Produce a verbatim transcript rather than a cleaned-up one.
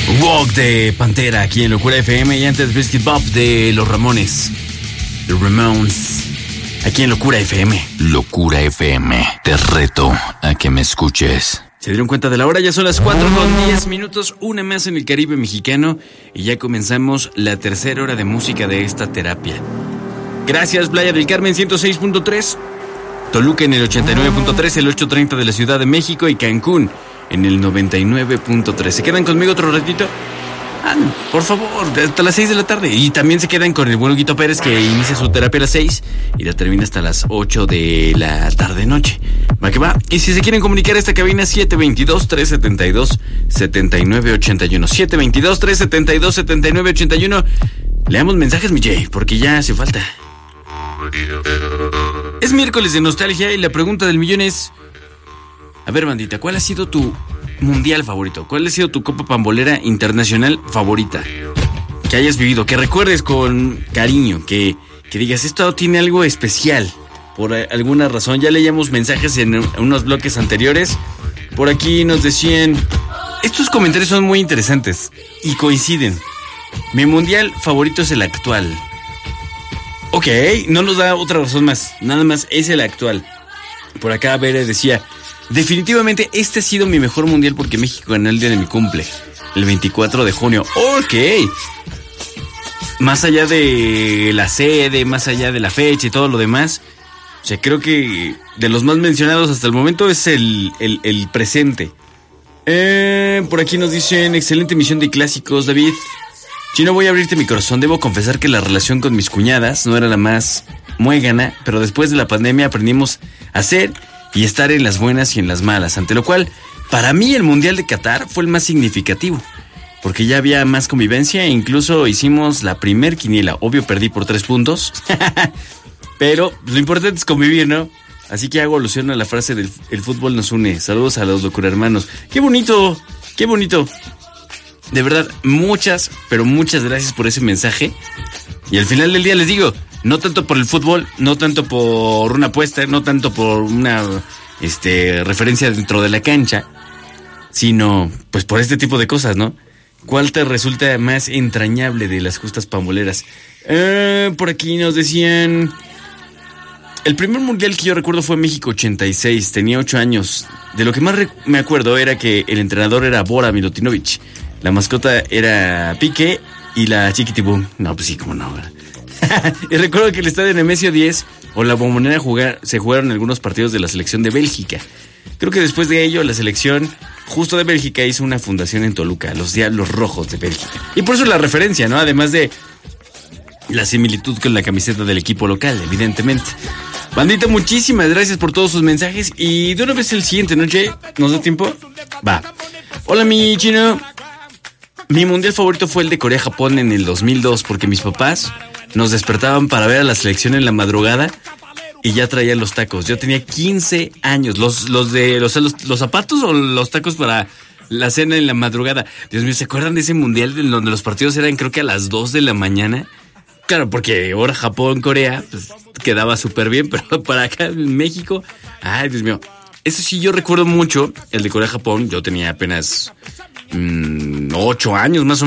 Walk de Pantera aquí en Locura F M y antes Biscuit Bop de Los Ramones. Los Ramones. Aquí en Locura F M. Locura F M. Te reto a que me escuches. ¿Se dieron cuenta de la hora? Ya son las cuatro con diez minutos, una más en el Caribe mexicano y ya comenzamos la tercera hora de música de esta terapia. Gracias, Playa del Carmen ciento seis punto tres, Toluca en el ochenta y nueve punto tres, el ochocientos treinta de la Ciudad de México y Cancún en el noventa y nueve punto tres. ¿Se quedan conmigo otro ratito? Ah, por favor, hasta las seis de la tarde. Y también se quedan con el buen Huguito Pérez, que inicia su terapia a las seis y la termina hasta las ocho de la tarde-noche. Va que va. Y si se quieren comunicar a esta cabina, siete dos dos, tres siete dos, siete nueve ocho uno. siete dos dos, tres siete dos, siete nueve ocho uno. Leamos mensajes, mi Jay, porque ya hace falta. Es miércoles de nostalgia y la pregunta del millón es... A ver, bandita, ¿cuál ha sido tu mundial favorito? ¿Cuál ha sido tu Copa Pambolera Internacional favorita? Que hayas vivido, que recuerdes con cariño, que, que digas, esto tiene algo especial. Por alguna razón, ya leíamos mensajes en unos bloques anteriores. Por aquí nos decían... Estos comentarios son muy interesantes y coinciden. Mi mundial favorito es el actual. Ok, no nos da otra razón más. Nada más es el actual. Por acá Bere decía... Definitivamente este ha sido mi mejor mundial porque México ganó el día de mi cumple, el veinticuatro de junio. Ok. Más allá de la sede, más allá de la fecha y todo lo demás, o sea, creo que de los más mencionados hasta el momento es el, el, el presente. Eh, por aquí nos dicen, excelente emisión de clásicos, David. Chino, voy a abrirte mi corazón. Debo confesar que la relación con mis cuñadas no era la más muégana, pero después de la pandemia aprendimos a hacer... y estar en las buenas y en las malas, ante lo cual, para mí el Mundial de Qatar fue el más significativo, porque ya había más convivencia e incluso hicimos la primer quiniela. Obvio perdí por tres puntos, pero lo importante es convivir, ¿no? Así que hago alusión a la frase del el fútbol nos une. Saludos a los locura hermanos. ¡Qué bonito! ¡Qué bonito! De verdad, muchas, pero muchas gracias por ese mensaje. Y al final del día les digo... No tanto por el fútbol, no tanto por una apuesta, no tanto por una este, referencia dentro de la cancha, sino pues por este tipo de cosas, ¿no? ¿Cuál te resulta más entrañable de las justas pamboleras? Eh, por aquí nos decían... El primer mundial que yo recuerdo fue México ochenta y seis, tenía ocho años. De lo que más rec- me acuerdo era que el entrenador era Bora Milutinovic, la mascota era Piqué y la Chiquitibum. No, pues sí, cómo no, ¿verdad? Y recuerdo que el estadio Nemesio diez o la Bombonera jugar, se jugaron algunos partidos de la selección de Bélgica. Creo que después de ello la selección justo de Bélgica hizo una fundación en Toluca, los Diablos Rojos de Bélgica. Y por eso la referencia, ¿no? Además de la similitud con la camiseta del equipo local, evidentemente. Bandita, muchísimas gracias por todos sus mensajes. Y de una vez el siguiente, ¿no, Jay? ¿Nos da tiempo? Va. Hola, mi chino. Mi mundial favorito fue el de Corea-Japón en el dos mil dos porque mis papás... nos despertaban para ver a la selección en la madrugada y ya traían los tacos. Yo tenía quince años. Los, los de los, los, los zapatos o los tacos para la cena en la madrugada. Dios mío, ¿se acuerdan de ese mundial en donde los partidos eran creo que a las dos de la mañana? Claro, porque ahora Japón, Corea, pues quedaba súper bien, pero para acá en México, ay, Dios mío. Eso sí, yo recuerdo mucho el de Corea-Japón. Yo tenía apenas mmm, ocho años más o menos.